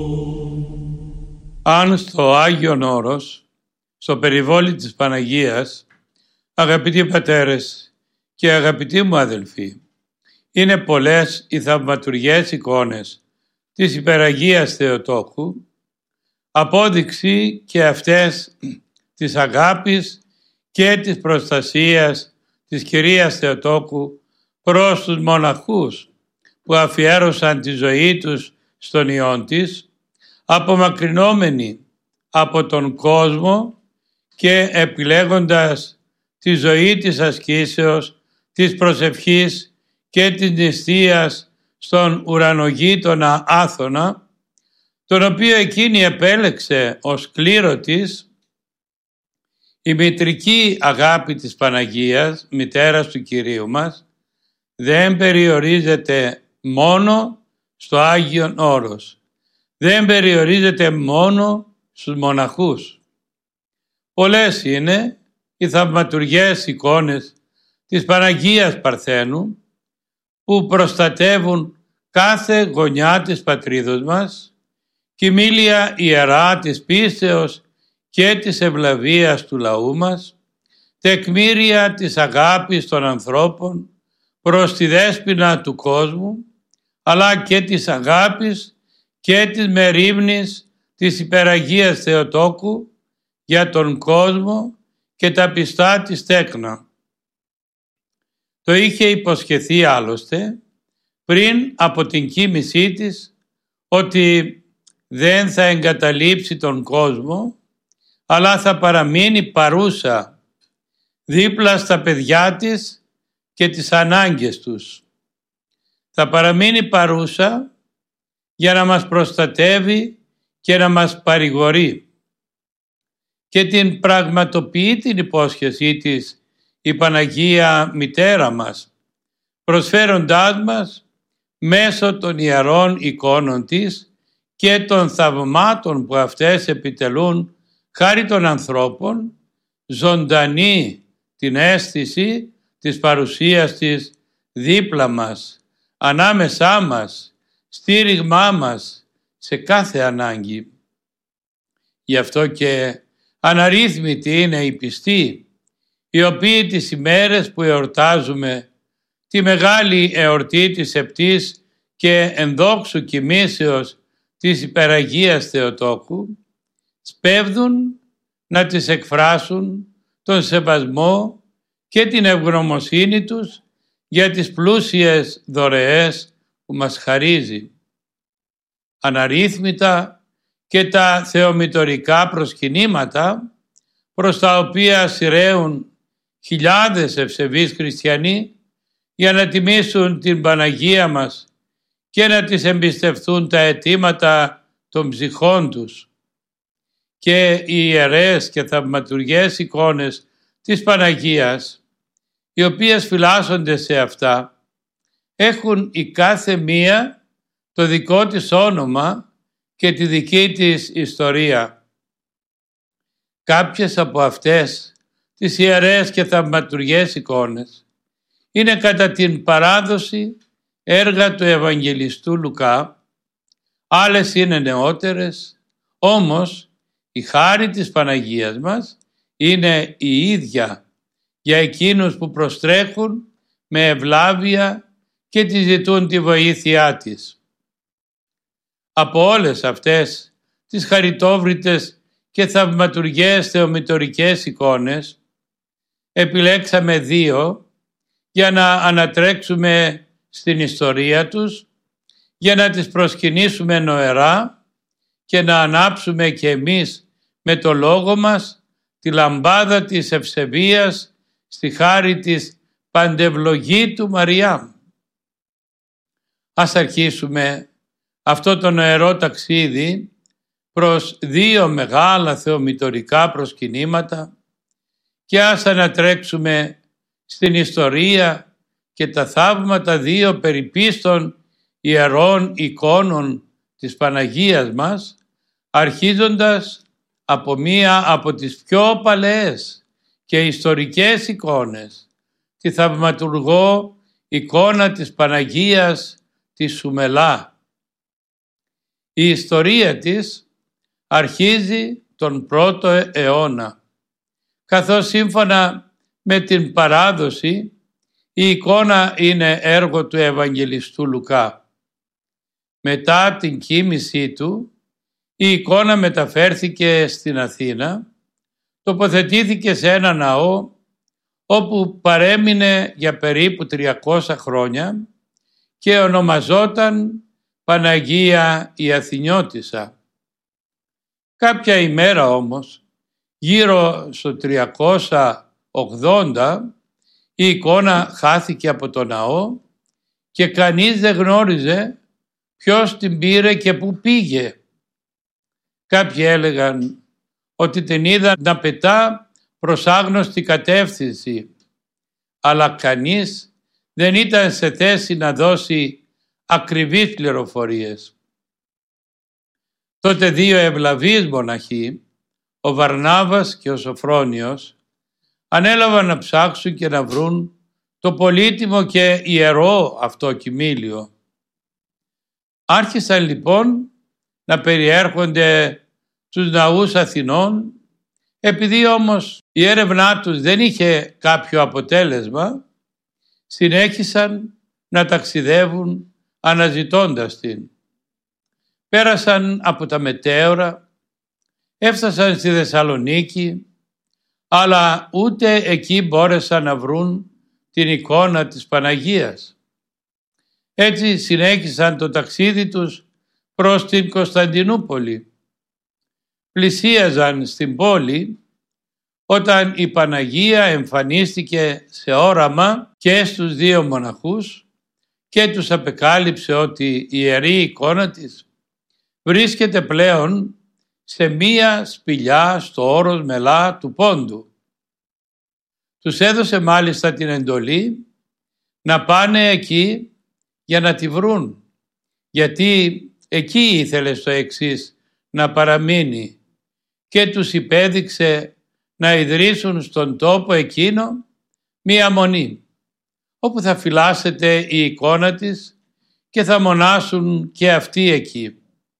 Αν στο Άγιον Όρος, στο περιβόλι της Παναγίας, αγαπητοί πατέρες και αγαπητοί μου αδελφοί, είναι πολλές οι θαυματουργές εικόνες της Υπεραγίας Θεοτόκου, απόδειξη και αυτές της αγάπης και της προστασίας της Κυρίας Θεοτόκου προς τους μοναχούς που αφιέρωσαν τη ζωή τους στον Υιόν της, απομακρυνόμενοι από τον κόσμο και επιλέγοντας τη ζωή της ασκήσεως, της προσευχής και της νηστείας στον ουρανογείτονα Άθωνα, τον οποίο εκείνη επέλεξε ως κλήρο της. Η μητρική αγάπη της Παναγίας, μητέρας του Κυρίου μας, δεν περιορίζεται μόνο στο Άγιον Όρος, δεν περιορίζεται μόνο στους μοναχούς. Πολλές είναι οι θαυματουργές εικόνες της Παναγίας Παρθένου που προστατεύουν κάθε γωνιά της πατρίδος μας, κοιμήλια ιερά της πίστεως και της ευλαβίας του λαού μας, τεκμήρια της αγάπης των ανθρώπων προς τη δέσποινα του κόσμου, αλλά και της αγάπης και της μερίμνης της Υπεραγίας Θεοτόκου για τον κόσμο και τα πιστά της τέκνα. Το είχε υποσχεθεί άλλωστε πριν από την κοίμησή της ότι δεν θα εγκαταλείψει τον κόσμο, αλλά θα παραμείνει παρούσα δίπλα στα παιδιά της και τις ανάγκες τους. Θα παραμείνει παρούσα για να μας προστατεύει και να μας παρηγορεί. Και την πραγματοποιεί την υπόσχεσή της η Παναγία Μητέρα μας, προσφέροντάς μας μέσω των ιερών εικόνων της και των θαυμάτων που αυτές επιτελούν χάρη των ανθρώπων, ζωντανή την αίσθηση της παρουσίας της δίπλα μας, ανάμεσά μας, στήριγμά μας σε κάθε ανάγκη. Γι' αυτό και αναρρύθμιτοι είναι οι πιστοί, οι οποίοι τις ημέρες που εορτάζουμε τη μεγάλη εορτή της Επτής και ενδόξου κοιμήσεως της Υπεραγίας Θεοτόκου, σπέβδουν να τις εκφράσουν τον σεβασμό και την ευγνωμοσύνη τους για τις πλούσιες δωρεές που μας χαρίζει. Αναρρύθμιτα και τα θεομητορικά προσκυνήματα προς τα οποία σειραίουν χιλιάδες ευσεβείς χριστιανοί για να τιμήσουν την Παναγία μας και να τις εμπιστευτούν τα αιτήματα των ψυχών τους. Και οι ιερές και θαυματουργές εικόνες της Παναγίας, οι οποίες φυλάσσονται σε αυτά, έχουν η κάθε μία το δικό της όνομα και τη δική της ιστορία. Κάποιες από αυτές τις ιερές και θαυματουργές εικόνες είναι κατά την παράδοση έργα του Ευαγγελιστού Λουκά, άλλες είναι νεότερες, όμως η χάρη της Παναγίας μας είναι η ίδια για εκείνους που προστρέχουν με ευλάβεια και τη ζητούν τη βοήθειά της. Από όλες αυτές τις χαριτόβριτες και θαυματουργές θεομητορικές εικόνες επιλέξαμε δύο για να ανατρέξουμε στην ιστορία τους, για να τις προσκυνήσουμε νοερά και να ανάψουμε και εμείς με το λόγο μας τη λαμπάδα της ευσεβίας στη χάρη της παντευλογήτου Μαριά. Ας αρχίσουμε αυτό το νοερό ταξίδι προς δύο μεγάλα θεομητορικά προσκυνήματα και ας ανατρέξουμε στην ιστορία και τα θαύματα δύο περιπίστων ιερών εικόνων της Παναγίας μας, αρχίζοντας από μία από τις πιο παλαιές και ιστορικές εικόνες, τη θαυματουργό εικόνα της Παναγίας τη Σουμελά. Η ιστορία της αρχίζει τον 1ο αιώνα, καθώς σύμφωνα με την παράδοση η εικόνα είναι έργο του Ευαγγελιστού Λουκά. Μετά την κοίμησή του, η εικόνα μεταφέρθηκε στην Αθήνα, τοποθετήθηκε σε ένα ναό όπου παρέμεινε για περίπου 300 χρόνια και ονομαζόταν Παναγία η Αθηνιώτισσα. Κάποια ημέρα όμως, γύρω στο 380, η εικόνα χάθηκε από το ναό και κανείς δεν γνώριζε ποιος την πήρε και πού πήγε. Κάποιοι έλεγαν ότι την είδαν να πετά προς άγνωστη κατεύθυνση, αλλά κανείς δεν ήταν σε θέση να δώσει ακριβείς πληροφορίες. Τότε δύο ευλαβείς μοναχοί, ο Βαρνάβας και ο Σοφρόνιος, ανέλαβαν να ψάξουν και να βρουν το πολύτιμο και ιερό αυτό κοιμήλιο. Άρχισαν λοιπόν να περιέρχονται στους ναούς Αθηνών. Επειδή όμως η έρευνά τους δεν είχε κάποιο αποτέλεσμα, συνέχισαν να ταξιδεύουν αναζητώντας την. Πέρασαν από τα μετέωρα, έφτασαν στη Θεσσαλονίκη, αλλά ούτε εκεί μπόρεσαν να βρουν την εικόνα της Παναγίας. Έτσι συνέχισαν το ταξίδι τους προς την Κωνσταντινούπολη. Πλησίαζαν στην πόλη όταν η Παναγία εμφανίστηκε σε όραμα και στους δύο μοναχούς και τους απεκάλυψε ότι η ιερή εικόνα της βρίσκεται πλέον σε μία σπηλιά στο όρος Μελά του Πόντου. Τους έδωσε μάλιστα την εντολή να πάνε εκεί για να τη βρουν, γιατί εκεί ήθελε στο εξής να παραμείνει, και τους υπέδειξε να ιδρύσουν στον τόπο εκείνο μία μονή, όπου θα φυλάσσεται η εικόνα της και θα μονάσουν και αυτοί εκεί.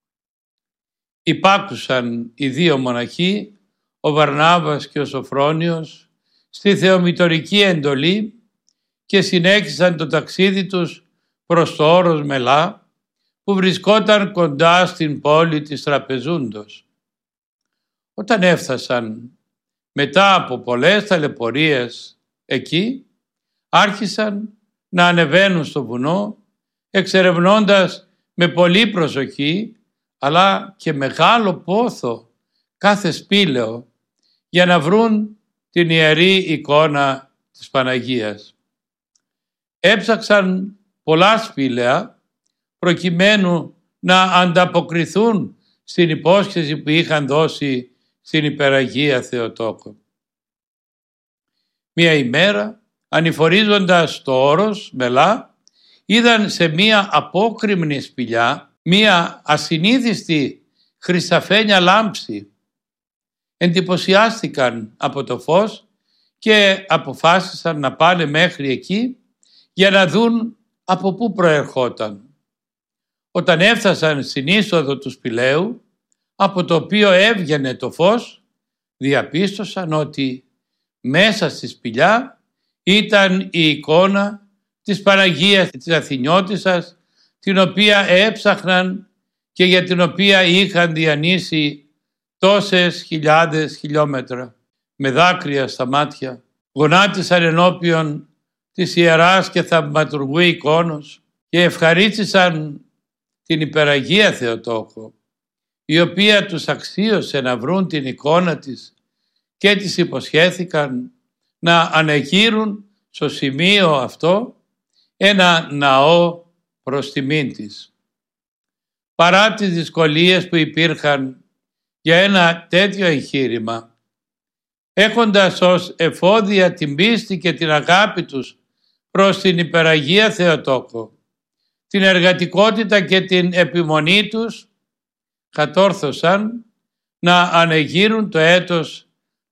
Υπάκουσαν οι δύο μοναχοί, ο Βαρνάβας και ο Σοφρόνιος, στη θεομητορική εντολή και συνέχισαν το ταξίδι τους προς το όρος Μελά, που βρισκόταν κοντά στην πόλη της Τραπεζούντος. Όταν έφτασαν μετά από πολλές ταλαιπωρίες εκεί, άρχισαν να ανεβαίνουν στο βουνό, εξερευνώντας με πολλή προσοχή αλλά και μεγάλο πόθο κάθε σπήλαιο για να βρουν την ιερή εικόνα της Παναγίας. Έψαξαν πολλά σπήλαια προκειμένου να ανταποκριθούν στην υπόσχεση που είχαν δώσει στην Υπεραγία Θεοτόκο. Μία ημέρα, ανηφορίζοντας το όρος Μελά, είδαν σε μία απόκρημνη σπηλιά μία ασυνήθιστη χρυσαφένια λάμψη. Εντυπωσιάστηκαν από το φως και αποφάσισαν να πάνε μέχρι εκεί για να δουν από πού προερχόταν. Όταν έφτασαν στην είσοδο του σπηλαίου, από το οποίο έβγαινε το φως, διαπίστωσαν ότι μέσα στη σπηλιά ήταν η εικόνα της Παναγίας της Αθηνιώτισσας, την οποία έψαχναν και για την οποία είχαν διανύσει τόσες χιλιάδες χιλιόμετρα. Με δάκρυα στα μάτια γονάτισαν ενώπιον της ιεράς και θαυματουργού εικόνος και ευχαρίστησαν την Υπεραγία Θεοτόκο, η οποία τους αξίωσε να βρουν την εικόνα της και τις υποσχέθηκαν να ανεγείρουν στο σημείο αυτό ένα ναό προς τιμήν της. Παρά τις δυσκολίες που υπήρχαν για ένα τέτοιο εγχείρημα, έχοντας ως εφόδια την πίστη και την αγάπη τους προς την Υπεραγία Θεοτόκο, την εργατικότητα και την επιμονή τους, κατόρθωσαν να ανεγείρουν το έτος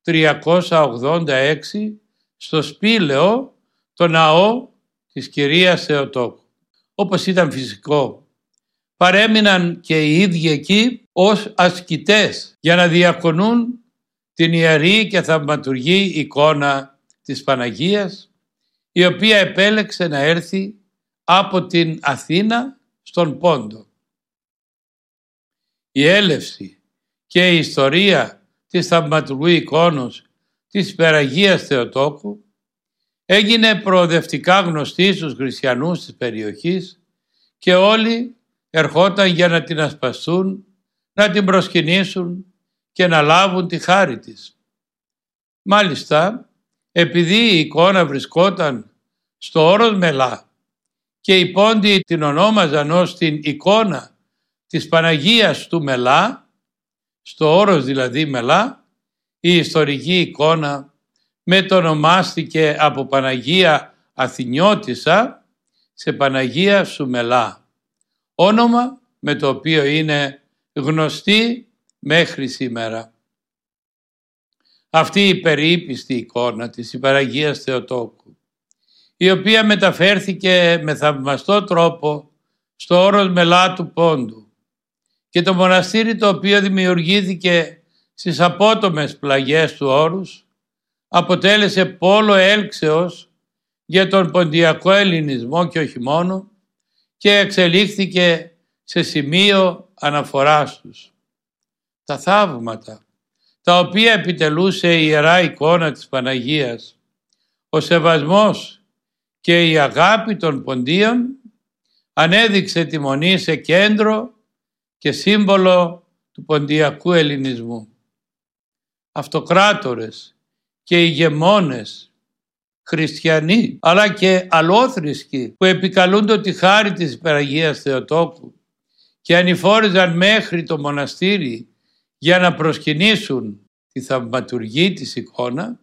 386 στο σπήλαιο το ναό της Κυρίας Θεοτόκου. Όπως ήταν φυσικό, παρέμειναν και οι ίδιοι εκεί ως ασκητές για να διακονούν την ιερή και θαυματουργή εικόνα της Παναγίας, η οποία επέλεξε να έρθει από την Αθήνα στον Πόντο. Η έλευση και η ιστορία της θαυματουργού εικόνος της Υπεραγίας Θεοτόκου έγινε προοδευτικά γνωστή στους χριστιανούς της περιοχής και όλοι ερχόταν για να την ασπαστούν, να την προσκυνήσουν και να λάβουν τη χάρη της. Μάλιστα, επειδή η εικόνα βρισκόταν στο όρος Μελά και οι Πόντιοι την ονόμαζαν ως την εικόνα της Παναγίας του Μελά, στο όρος δηλαδή Μελά, η ιστορική εικόνα μετονομάστηκε από Παναγία Αθηνιώτισσα σε Παναγία Σουμελά, όνομα με το οποίο είναι γνωστή μέχρι σήμερα. Αυτή η περιήπιστη εικόνα της Υπεραγίας Θεοτόκου, η οποία μεταφέρθηκε με θαυμαστό τρόπο στο όρος Μελά του Πόντου, και το μοναστήρι το οποίο δημιουργήθηκε στις απότομες πλαγιές του όρους αποτέλεσε πόλο έλξεως για τον ποντιακό ελληνισμό και όχι μόνο, και εξελίχθηκε σε σημείο αναφοράς τους. Τα θαύματα τα οποία επιτελούσε η Ιερά Εικόνα της Παναγίας, ο σεβασμός και η αγάπη των Ποντίων ανέδειξε τη Μονή σε κέντρο και σύμβολο του ποντιακού ελληνισμού. Αυτοκράτορες και ηγεμόνες χριστιανοί αλλά και αλλόθρησκοι που επικαλούνται τη χάρη της Υπεραγίας Θεοτόκου και ανηφόριζαν μέχρι το μοναστήρι για να προσκυνήσουν τη θαυματουργή της εικόνα,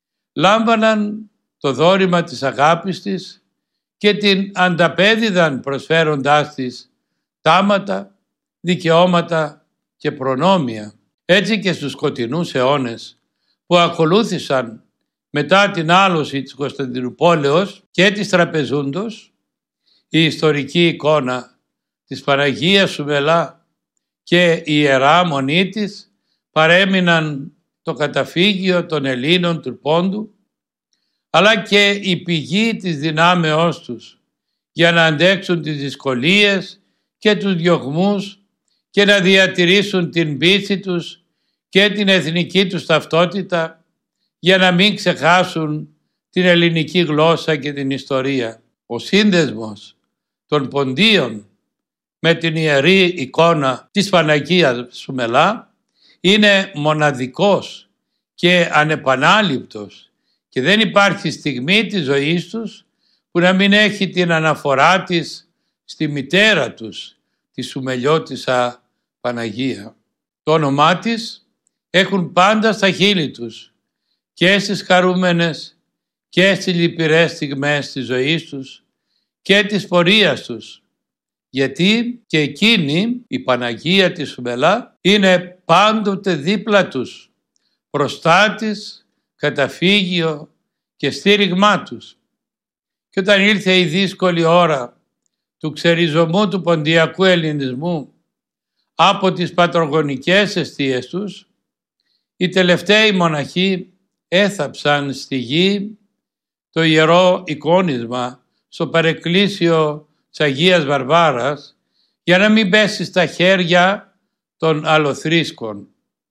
λάμβαναν το δώρημα της αγάπης της και την ανταπέδιδαν προσφέροντάς της τάματα, δικαιώματα και προνόμια. Έτσι και στους σκοτεινούς αιώνες που ακολούθησαν μετά την άλωση της Κωνσταντινουπόλεως και της Τραπεζούντος, η ιστορική εικόνα της Παναγίας Σουμελά και η Ιερά Μονή της παρέμειναν το καταφύγιο των Ελλήνων του Πόντου, αλλά και η πηγή της δυνάμεώς τους για να αντέξουν τις δυσκολίες και τους διωγμούς και να διατηρήσουν την πίστη τους και την εθνική τους ταυτότητα, για να μην ξεχάσουν την ελληνική γλώσσα και την ιστορία. Ο σύνδεσμος των Ποντίων με την ιερή εικόνα της Παναγίας Σουμελά είναι μοναδικός και ανεπανάληπτος και δεν υπάρχει στιγμή της ζωής τους που να μην έχει την αναφορά της στη μητέρα τους, τη Σουμελιώτισσα Παναγία. Το όνομά της έχουν πάντα στα χείλη τους και στις χαρούμενες και στις λυπηρές στιγμές της ζωής τους και της πορείας τους, γιατί και εκείνη η Παναγία της Σουμελά είναι πάντοτε δίπλα τους, προστάτης, καταφύγιο και στήριγμά τους. Και όταν ήρθε η δύσκολη ώρα του ξεριζωμού του ποντιακού ελληνισμού από τις πατρογονικές εστίες τους, οι τελευταίοι μοναχοί έθαψαν στη γη το ιερό εικόνισμα στο παρεκκλήσιο της Αγίας Βαρβάρας για να μην πέσει στα χέρια των αλλοθρήσκων.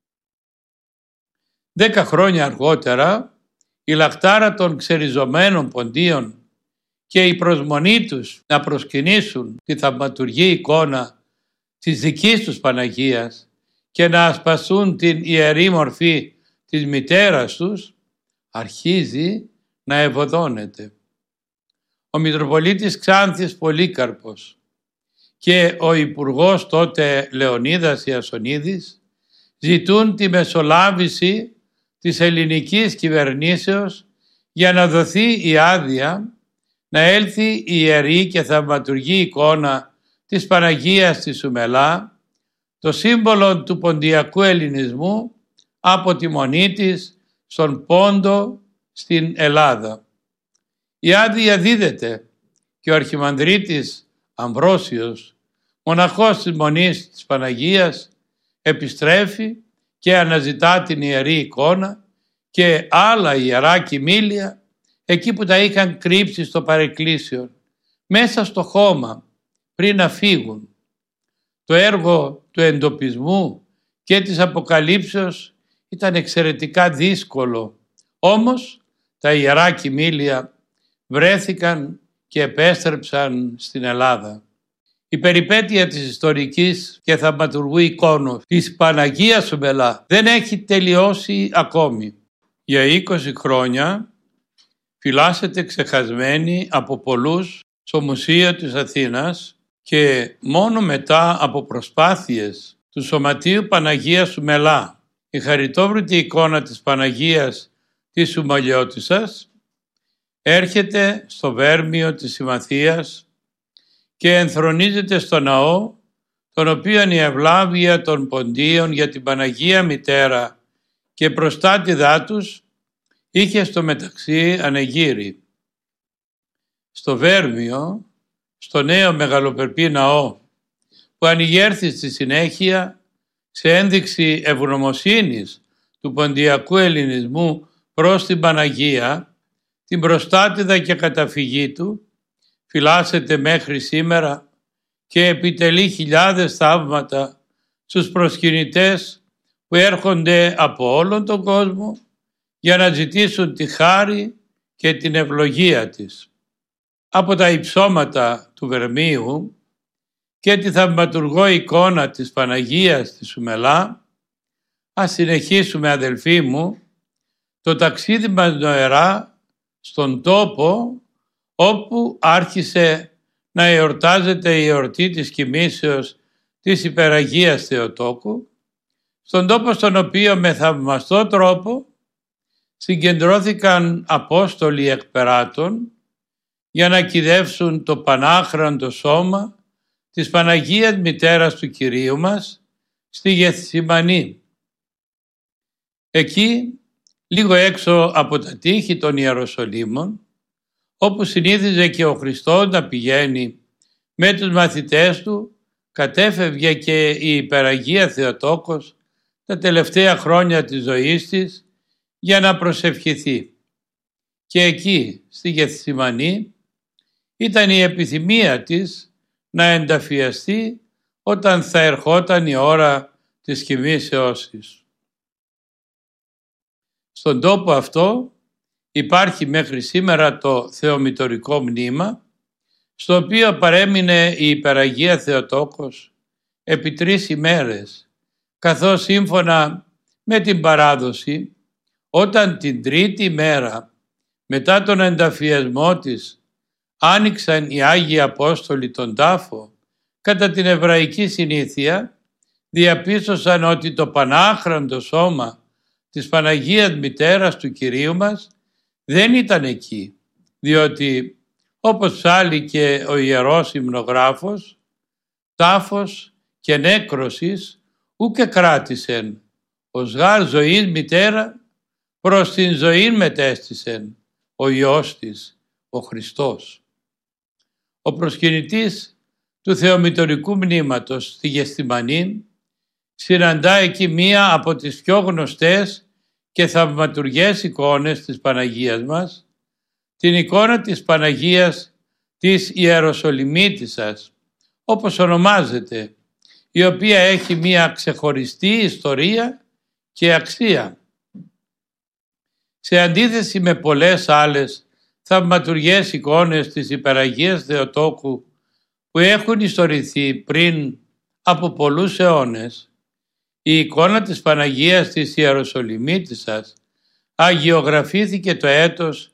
10 χρόνια αργότερα η λαχτάρα των ξεριζωμένων Ποντίων και η προσμονή τους να προσκυνήσουν τη θαυματουργή εικόνα της δικής τους Παναγίας και να ασπαστούν την ιερή μορφή της μητέρας τους, αρχίζει να ευωδώνεται. Ο Μητροπολίτης Ξάνθης Πολύκαρπος και ο Υπουργός τότε Λεωνίδας Ιασονίδης ζητούν τη μεσολάβηση της ελληνικής κυβερνήσεως για να δοθεί η άδεια να έλθει η ιερή και θαυματουργή εικόνα της Παναγίας της Σουμελά, το σύμβολο του ποντιακού ελληνισμού, από τη Μονή της στον Πόντο στην Ελλάδα. Η άδεια δίδεται και ο Αρχιμανδρίτης Αμβρόσιος Μοναχός της Μονής της Παναγίας επιστρέφει και αναζητά την ιερή εικόνα και άλλα ιερά κοιμήλια εκεί που τα είχαν κρύψει στο παρεκκλήσιο, μέσα στο χώμα πριν να φύγουν. Το έργο του εντοπισμού και της αποκαλύψεως ήταν εξαιρετικά δύσκολο, όμως τα ιερά κοιμήλια βρέθηκαν και επέστρεψαν στην Ελλάδα. Η περιπέτεια της ιστορικής και θαυματουργού εικόνος της Παναγίας Σουμελά δεν έχει τελειώσει ακόμη. Για 20 χρόνια φυλάσσεται ξεχασμένη από πολλούς στο Μουσείο της Αθήνας και μόνο μετά από προσπάθειες του Σωματείου Παναγίας Σουμελά η χαριτόβρητη εικόνα της Παναγίας της Σουμαλιώτισσας έρχεται στο Βέρμιο της Συμμαθίας και ενθρονίζεται στο ναό, τον οποίον η ευλάβεια των Ποντίων για την Παναγία Μητέρα και προστάτηδά τους είχε στο μεταξύ ανεγείρει. Στο Βέρμιο, στο νέο μεγαλοπερπή ναό, που ανοιγέρθη στη συνέχεια σε ένδειξη ευγνωμοσύνης του ποντιακού ελληνισμού προς την Παναγία, την προστάτηδα και καταφυγή του, φυλάσσεται μέχρι σήμερα και επιτελεί χιλιάδες θαύματα στους προσκυνητές που έρχονται από όλον τον κόσμο για να ζητήσουν τη χάρη και την ευλογία της. Από τα υψώματα του Βερμίου και τη θαυματουργό εικόνα της Παναγίας της Σουμελά, ας συνεχίσουμε, αδελφοί μου, το ταξίδι μας νοερά στον τόπο όπου άρχισε να εορτάζεται η εορτή της κοιμήσεως της Υπεραγίας Θεοτόκου, στον τόπο στον οποίο με θαυμαστό τρόπο συγκεντρώθηκαν Απόστολοι εκπεράτων για να κυδεύσουν το πανάχραντο σώμα της Παναγίας Μητέρας του Κυρίου μας στη Γεθσιμανή. Εκεί, λίγο έξω από τα τείχη των Ιεροσολύμων, όπου συνήθιζε και ο Χριστός να πηγαίνει με τους μαθητές του, κατέφευγε και η Υπεραγία Θεοτόκος τα τελευταία χρόνια της ζωής της για να προσευχηθεί. Και εκεί, στη Γεθσιμανή, ήταν η επιθυμία της να ενταφιαστεί όταν θα ερχόταν η ώρα της κοιμήσεώς της. Στον τόπο αυτό υπάρχει μέχρι σήμερα το θεομητορικό μνήμα, στο οποίο παρέμεινε η Υπεραγία Θεοτόκος επί 3 ημέρες, καθώς σύμφωνα με την παράδοση, όταν την 3η μέρα μετά τον ενταφιασμό της άνοιξαν οι Άγιοι Απόστολοι τον τάφο, κατά την εβραϊκή συνήθεια διαπίστωσαν ότι το πανάχραντο σώμα της Παναγίας Μητέρας του Κυρίου μας δεν ήταν εκεί, διότι όπως ψάλλει και ο Ιερός Υμνογράφος, τάφος και νέκρωσης ούκε κράτησεν, ως γάρ ζωής μητέρα προς την ζωή μετέστησεν ο Υιός της, ο Χριστός. Ο προσκυνητής του θεομητορικού μνήματος στη Γεθσιμανή συναντά εκεί μία από τις πιο γνωστές και θαυματουργές εικόνες της Παναγίας μας, την εικόνα της Παναγίας της Ιεροσολυμίτισσας, όπως ονομάζεται, η οποία έχει μία ξεχωριστή ιστορία και αξία. Σε αντίθεση με πολλές άλλες θαυματουργές εικόνες της Υπεραγίας Θεοτόκου που έχουν ιστορηθεί πριν από πολλούς αιώνες, η εικόνα της Παναγίας της Ιεροσολυμίτισσας αγιογραφήθηκε το έτος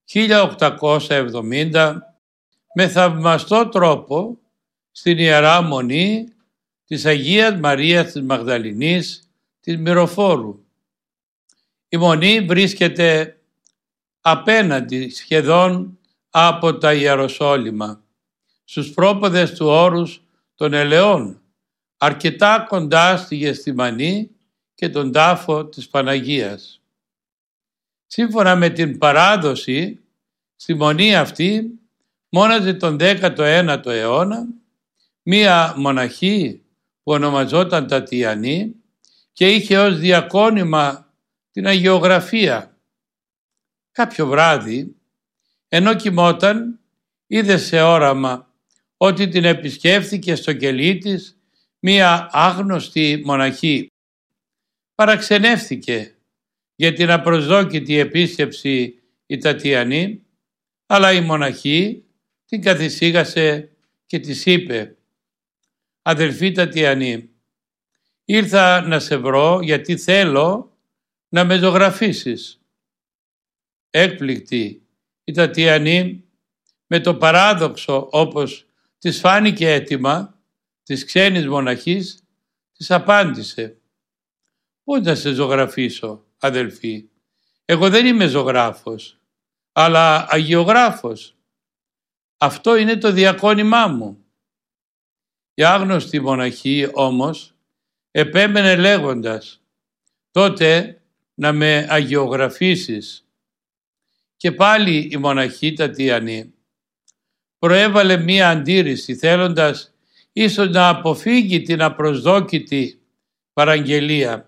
1870 με θαυμαστό τρόπο στην Ιερά Μονή της Αγίας Μαρίας της Μαγδαληνής της Μυροφόρου. Η Μονή βρίσκεται απέναντι σχεδόν από τα Ιεροσόλυμα, στους πρόποδες του όρους των Ελαιών, αρκετά κοντά στη Γεθσιμανή και τον τάφο της Παναγίας. Σύμφωνα με την παράδοση, στη Μονή αυτή μόναζε τον 19ο αιώνα μία μοναχή που ονομαζόταν Τατιανή και είχε ως διακόνημα την αγιογραφία. Κάποιο βράδυ, ενώ κοιμόταν, είδε σε όραμα ότι την επισκέφθηκε στο κελί της μία άγνωστη μοναχή. Παραξενεύθηκε για την απροσδόκητη επίσκεψη η Τατιανή, αλλά η μοναχή την καθησύχασε και της είπε: «Αδελφή Τατιανή, ήρθα να σε βρω γιατί θέλω να με ζωγραφίσεις». Έκπληκτη η Τατιανή με το παράδοξο, όπως της φάνηκε αίτημα της ξένης μοναχής, της απάντησε: «Πώς να σε ζωγραφίσω, αδελφή? Εγώ δεν είμαι ζωγράφος, αλλά αγιογράφος. Αυτό είναι το διακόνημά μου». Η άγνωστη μοναχή όμως επέμενε λέγοντας: «Τότε να με αγιογραφίσεις». Και πάλι η μοναχή Τατιανή προέβαλε μία αντίρρηση, θέλοντας ίσως να αποφύγει την απροσδόκητη παραγγελία.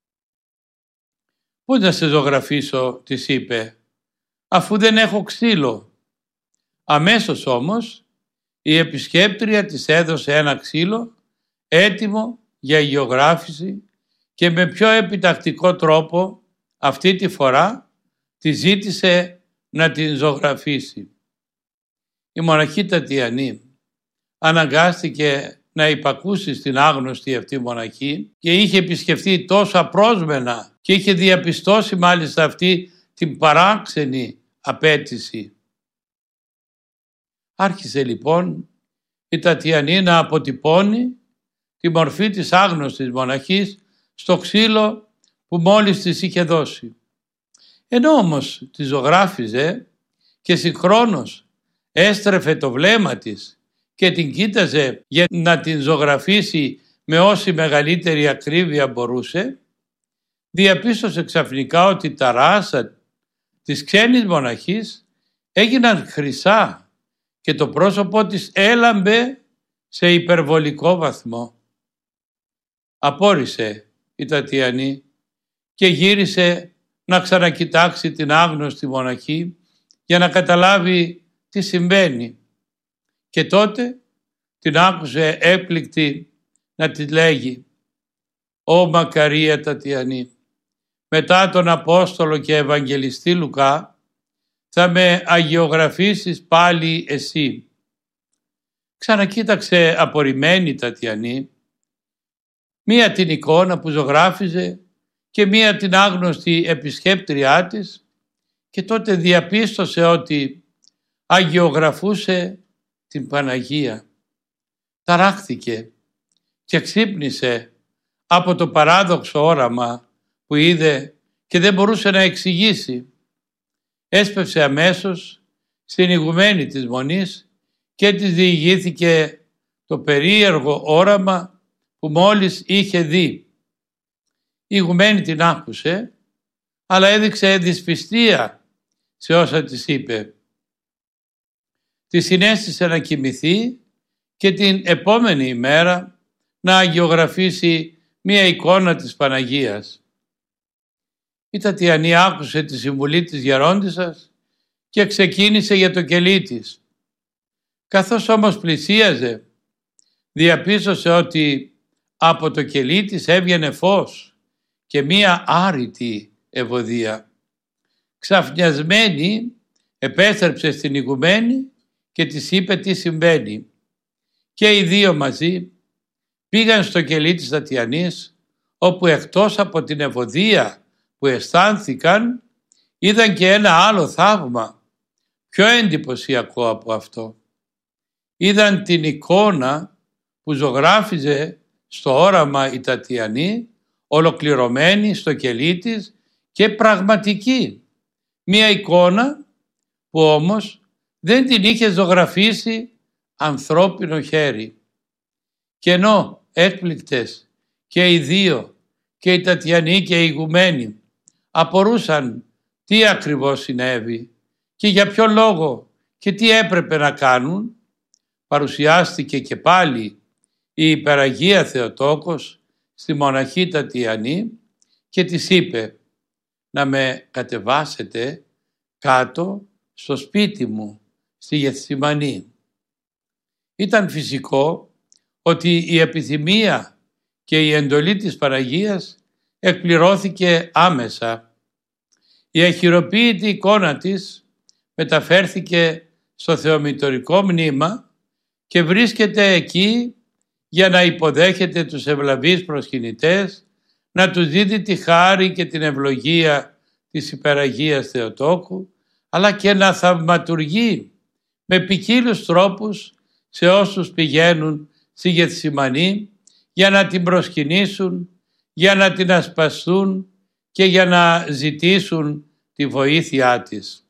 «Πώς να σε ζωγραφίσω», της είπε, «αφού δεν έχω ξύλο». Αμέσως όμως η επισκέπτρια της έδωσε ένα ξύλο έτοιμο για αγιογράφηση και με πιο επιτακτικό τρόπο αυτή τη φορά τη ζήτησε να την ζωγραφίσει. Η μοναχή Τατιανή αναγκάστηκε να υπακούσει στην άγνωστη αυτή μοναχή και είχε επισκεφθεί τόσο απρόσμενα και είχε διαπιστώσει μάλιστα αυτή την παράξενη απέτηση. Άρχισε λοιπόν η Τατιανή να αποτυπώνει τη μορφή της άγνωστης μοναχής στο ξύλο που μόλις της είχε δώσει. Ενώ όμως τη ζωγράφιζε και συγχρόνως έστρεφε το βλέμμα της και την κοίταζε για να την ζωγραφίσει με όση μεγαλύτερη ακρίβεια μπορούσε, διαπίστωσε ξαφνικά ότι τα ράσα της ξένης μοναχής έγιναν χρυσά και το πρόσωπό της έλαμπε σε υπερβολικό βαθμό. Απόρρισε η Τατιανή και γύρισε να ξανακοιτάξει την άγνωστη μοναχή για να καταλάβει τι συμβαίνει. Και τότε την άκουσε έπληκτη να τη λέγει: «Ω μακαρία Τατιανή, μετά τον Απόστολο και Ευαγγελιστή Λουκά θα με αγιογραφίσεις πάλι εσύ». Ξανακοίταξε απορριμμένη η Τατιανή, μία την εικόνα που ζωγράφιζε και μία την άγνωστη επισκέπτριά της, και τότε διαπίστωσε ότι αγιογραφούσε την Παναγία. Ταράχθηκε και ξύπνησε από το παράδοξο όραμα που είδε και δεν μπορούσε να εξηγήσει. Έσπευσε αμέσως στην ηγουμένη της Μονής και της διηγήθηκε το περίεργο όραμα που μόλις είχε δει. Η ηγουμένη την άκουσε, αλλά έδειξε δυσπιστία σε όσα της είπε. Τη συνέστησε να κοιμηθεί και την επόμενη ημέρα να αγιογραφήσει μία εικόνα της Παναγίας. Η Τατιανή άκουσε τη συμβουλή της γερόντισσας και ξεκίνησε για το κελί της. Καθώς όμως πλησίαζε, διαπίστωσε ότι από το κελί της έβγαινε φως και μία άρρητη ευωδία. Ξαφνιασμένη επέστρεψε στην ηγουμένη και της είπε τι συμβαίνει. Και οι δύο μαζί πήγαν στο κελί της Τατιανής, όπου εκτός από την ευωδία που αισθάνθηκαν, είδαν και ένα άλλο θαύμα, πιο εντυπωσιακό από αυτό. Είδαν την εικόνα που ζωγράφιζε στο όραμα η Τατιανή, ολοκληρωμένη στο κελί της και πραγματική. Μία εικόνα που όμως δεν την είχε ζωγραφίσει ανθρώπινο χέρι. Και ενώ έκπληκτες και οι δύο, και η Τατιανή και η ηγουμένη, απορούσαν τι ακριβώς συνέβη και για ποιο λόγο και τι έπρεπε να κάνουν, παρουσιάστηκε και πάλι η Υπεραγία Θεοτόκος στη μοναχή Τατιανή και της είπε να με κατεβάσετε κάτω στο σπίτι μου στη Γεθσιμανή. Ήταν φυσικό ότι η επιθυμία και η εντολή της Παναγίας εκπληρώθηκε άμεσα. Η αχυροποίητη εικόνα της μεταφέρθηκε στο θεομητορικό μνήμα και βρίσκεται εκεί για να υποδέχεται τους ευλαβείς προσκυνητές, να τους δίδει τη χάρη και την ευλογία της Υπεραγίας Θεοτόκου, αλλά και να θαυματουργεί με ποικίλους τρόπους σε όσους πηγαίνουν στη Γεθσιμανή για να την προσκυνήσουν, για να την ασπαστούν και για να ζητήσουν τη βοήθειά της.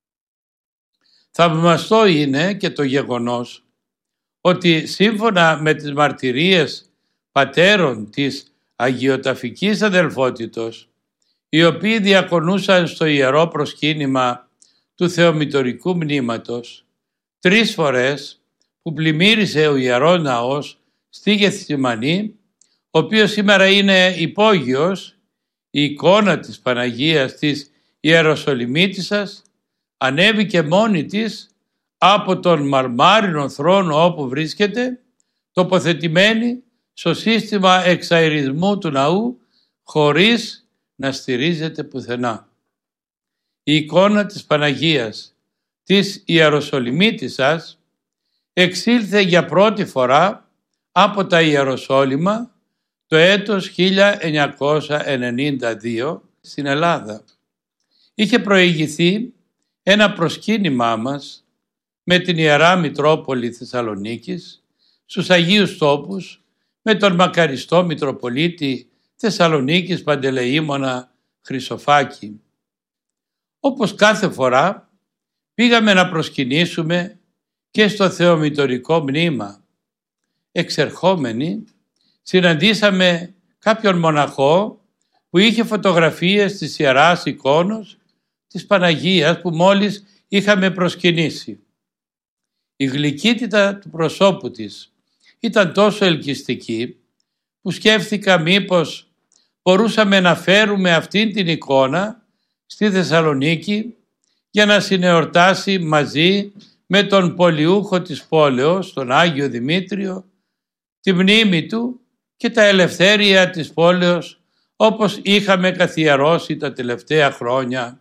Θαυμαστό είναι και το γεγονός ότι σύμφωνα με τις μαρτυρίες πατέρων της αγιοταφικής αδελφότητος, οι οποίοι διακονούσαν στο ιερό προσκύνημα του θεομητορικού μνήματος, 3 φορές που πλημμύρισε ο Ιερός Ναός στη Γεθσιμανή, ο οποίος σήμερα είναι υπόγειος, η εικόνα της Παναγίας της Ιεροσολυμίτισσας ανέβηκε μόνη της από τον μαρμάρινο θρόνο όπου βρίσκεται, τοποθετημένη στο σύστημα εξαειρισμού του ναού, χωρίς να στηρίζεται πουθενά. Η εικόνα της Παναγίας της Ιεροσολυμίτισσας εξήλθε για πρώτη φορά από τα Ιεροσόλυμα το έτος 1992 στην Ελλάδα. Είχε προηγηθεί ένα προσκύνημά μας με την Ιερά Μητρόπολη Θεσσαλονίκης στους Αγίους Τόπους με τον μακαριστό Μητροπολίτη Θεσσαλονίκης Παντελεήμονα Χρυσοφάκη. Όπως κάθε φορά πήγαμε να προσκυνήσουμε και στο θεομητορικό μνήμα. Εξερχόμενοι συναντήσαμε κάποιον μοναχό που είχε φωτογραφίες της Ιεράς Εικόνος της Παναγίας που μόλις είχαμε προσκυνήσει. Η γλυκύτητα του προσώπου της ήταν τόσο ελκυστική που σκέφτηκα μήπως μπορούσαμε να φέρουμε αυτήν την εικόνα στη Θεσσαλονίκη για να συνεορτάσει μαζί με τον πολιούχο της πόλεως, τον Άγιο Δημήτριο, τη μνήμη του και τα ελευθέρια της πόλεως όπως είχαμε καθιερώσει τα τελευταία χρόνια.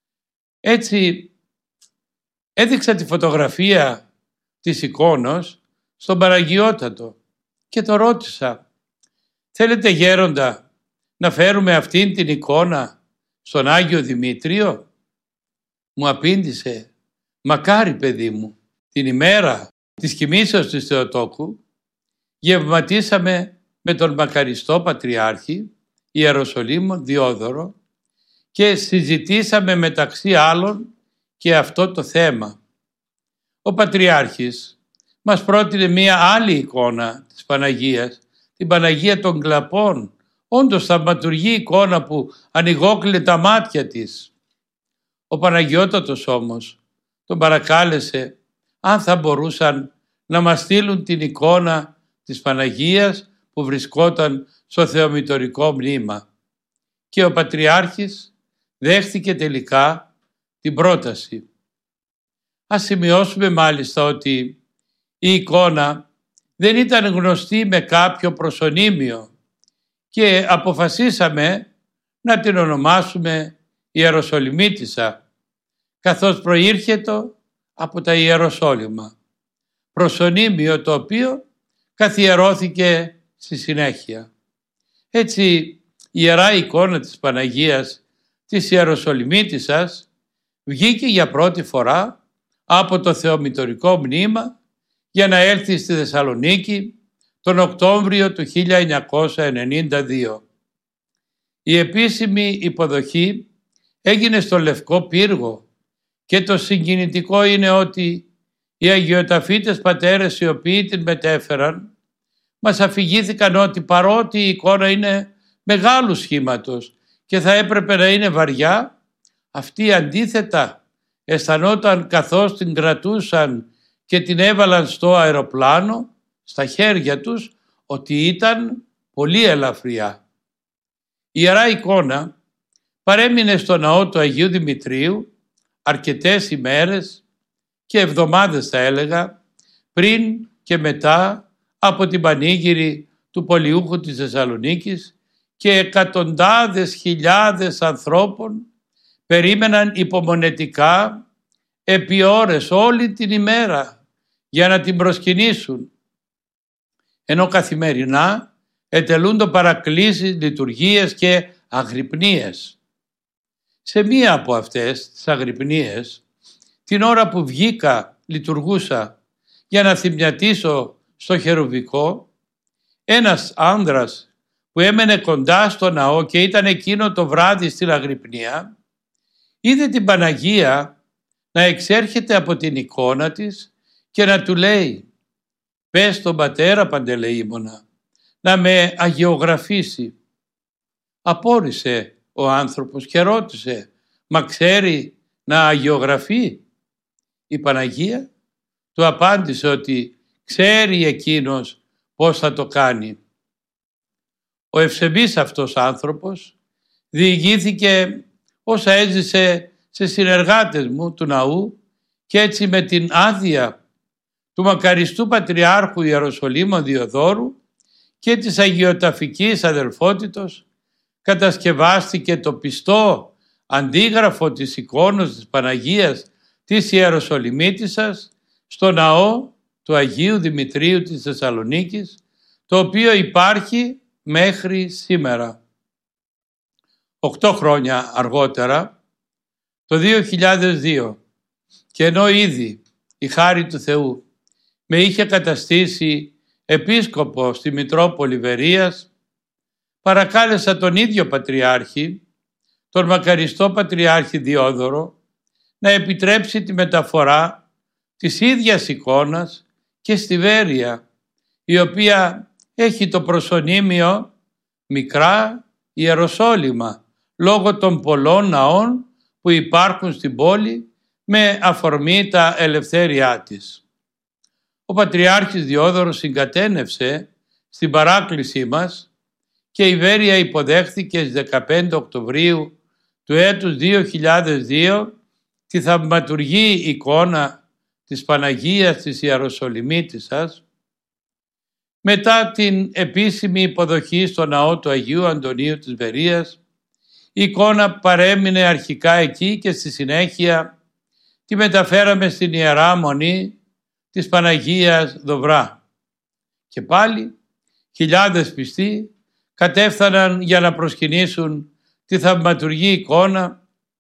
Έτσι έδειξα τη φωτογραφία της εικόνος στον Παναγιώτατο και το ρώτησα, θέλετε γέροντα να φέρουμε αυτήν την εικόνα στον Άγιο Δημήτριο? Μου απήντησε, μακάρι παιδί μου. Την ημέρα της κοιμήσεως της Θεοτόκου γευματίσαμε με τον μακαριστό Πατριάρχη Ιεροσολύμων Διόδωρο και συζητήσαμε μεταξύ άλλων και αυτό το θέμα. Ο Πατριάρχης μας πρότεινε μία άλλη εικόνα της Παναγίας, την Παναγία των Κλαπών, όντως θαυματουργή εικόνα που ανοιγόκλεινε τα μάτια της. Ο Παναγιώτατος όμως τον παρακάλεσε αν θα μπορούσαν να μας στείλουν την εικόνα της Παναγίας που βρισκόταν στο θεομητορικό μνήμα. Και ο Πατριάρχης δέχτηκε τελικά την πρόταση. Ας σημειώσουμε μάλιστα ότι η εικόνα δεν ήταν γνωστή με κάποιο προσωνύμιο και αποφασίσαμε να την ονομάσουμε Ιεροσολυμίτισσα, καθώς προήρχεται από τα Ιεροσόλυμα, προσωνύμιο το οποίο καθιερώθηκε στη συνέχεια. Έτσι η Ιερά Εικόνα της Παναγίας της Ιεροσολυμίτισσας βγήκε για πρώτη φορά από το θεομητορικό μνήμα για να έρθει στη Θεσσαλονίκη τον Οκτώβριο του 1992. Η επίσημη υποδοχή έγινε στο Λευκό Πύργο και το συγκινητικό είναι ότι οι αγιοταφίτες πατέρες οι οποίοι την μετέφεραν μας αφηγήθηκαν ότι παρότι η εικόνα είναι μεγάλου σχήματος και θα έπρεπε να είναι βαριά, αυτοί αντίθετα αισθανόταν καθώς την κρατούσαν και την έβαλαν στο αεροπλάνο, στα χέρια τους, ότι ήταν πολύ ελαφριά. Η Ιερά Εικόνα παρέμεινε στο ναό του Αγίου Δημητρίου αρκετές ημέρες και εβδομάδες θα έλεγα, πριν και μετά από την πανήγυρη του Πολιούχου της Θεσσαλονίκης, και εκατοντάδες χιλιάδες ανθρώπων περίμεναν υπομονετικά επί ώρες όλη την ημέρα για να την προσκυνήσουν, ενώ καθημερινά ετελούνται παρακλήσεις, λειτουργίες και αγρυπνίες. Σε μία από αυτές τις αγρυπνίες, την ώρα που βγήκα λειτουργούσα για να θυμιατίσω στο χερουβικό, ένας άνδρας που έμενε κοντά στο ναό και ήταν εκείνο το βράδυ στην αγρυπνία, είδε την Παναγία να εξέρχεται από την εικόνα της και να του λέει: «Πες στον πατέρα Παντελεήμονα να με αγιογραφήσει». Απόρρισε ο άνθρωπος και ρώτησε: «Μα ξέρει να αγιογραφεί?» Η Παναγία του απάντησε ότι ξέρει εκείνος πώς θα το κάνει. Ο ευσεβής αυτός άνθρωπος διηγήθηκε όσα έζησε σε συνεργάτες μου του ναού και έτσι με την άδεια του μακαριστού Πατριάρχου Ιεροσολύμου Διοδόρου και της Αγιοταφικής Αδελφότητος κατασκευάστηκε το πιστό αντίγραφο της εικόνος της Παναγίας της Ιεροσολυμίτισσας στο ναό του Αγίου Δημητρίου της Θεσσαλονίκης, το οποίο υπάρχει μέχρι σήμερα. 8 χρόνια αργότερα, το 2002, και ενώ ήδη η χάρη του Θεού με είχε καταστήσει επίσκοπο στη Μητρόπολη Βερίας, παρακάλεσα τον ίδιο Πατριάρχη, τον μακαριστό Πατριάρχη Διόδωρο, να επιτρέψει τη μεταφορά της ίδιας εικόνας και στη Βέρεια, η οποία έχει το προσωνύμιο Μικρά Ιεροσόλυμα, λόγω των πολλών ναών που υπάρχουν στην πόλη με αφορμή τα ελευθέριά της. Ο Πατριάρχης Διόδωρος συγκατένευσε στην παράκλησή μας και η Βέρεια υποδέχθηκε στις 15 Οκτωβρίου του έτους 2002 τη θαυματουργή εικόνα της Παναγίας της Ιεροσολυμίτισσας. Μετά την επίσημη υποδοχή στο ναό του Αγίου Αντωνίου της Βερίας, η εικόνα παρέμεινε αρχικά εκεί και στη συνέχεια τη μεταφέραμε στην Ιερά Μονή της Παναγίας Δοβρά. Και πάλι χιλιάδες πιστοί κατέφθαναν για να προσκυνήσουν τη θαυματουργή εικόνα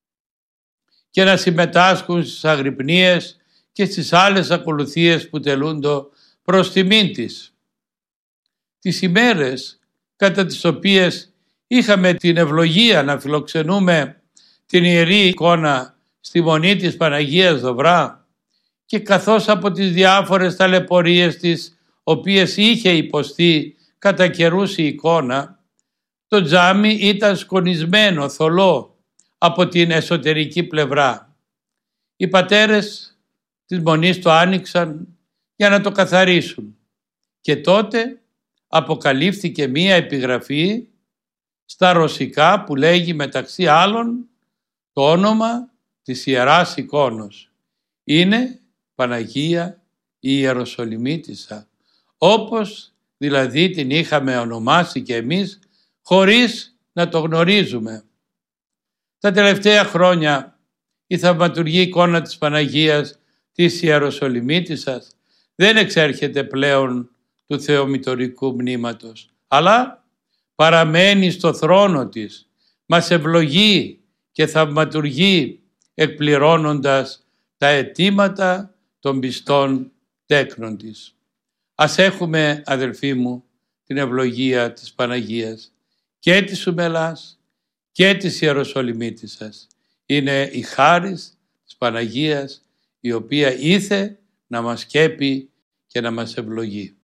και να συμμετάσχουν στις αγρυπνίες και στις άλλες ακολουθίες που τελούνται προς τιμήν της. Τις ημέρες κατά τις οποίες είχαμε την ευλογία να φιλοξενούμε την Ιερή Εικόνα στη Μονή της Παναγίας Δοβρά, και καθώς από τις διάφορες ταλαιπωρίες τις οποίες είχε υποστεί κατά καιρούς η εικόνα, το τζάμι ήταν σκονισμένο θολό από την εσωτερική πλευρά. Οι πατέρες της Μονής το άνοιξαν για να το καθαρίσουν και τότε αποκαλύφθηκε μία επιγραφή στα ρωσικά που λέγει μεταξύ άλλων το όνομα της Ιεράς Εικόνος. Είναι Παναγία η Ιεροσολυμίτισσα, όπως δηλαδή την είχαμε ονομάσει και εμείς χωρίς να το γνωρίζουμε. Τα τελευταία χρόνια η θαυματουργή εικόνα της Παναγίας της Ιεροσολυμίτισσας δεν εξέρχεται πλέον του θεομητορικού μνήματος, αλλά παραμένει στο θρόνο της, μας ευλογεί και θαυματουργεί εκπληρώνοντας τα αιτήματα των πιστών τέκνων της. Ας έχουμε, αδελφοί μου, την ευλογία της Παναγίας και της Σουμελάς και της Ιεροσολυμίτισσας. Είναι η χάρις της Παναγίας η οποία ήθε να μας σκέπει και να μας ευλογεί.